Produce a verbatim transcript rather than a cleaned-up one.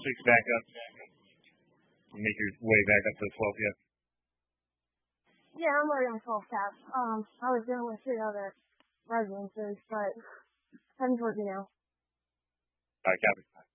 picked back up and make your way back up to the twelfth yet? Yeah, I'm already on twelve cap. Um, I was dealing with three other residences, but heading towards you now. All right, copy.